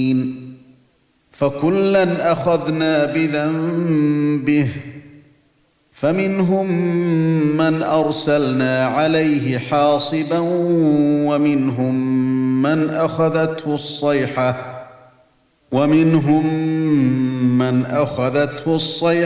فكلا أخذنا بذنبه فمنهم من أرسلنا عليه حاصبا ومنهم من أخذته الصيحة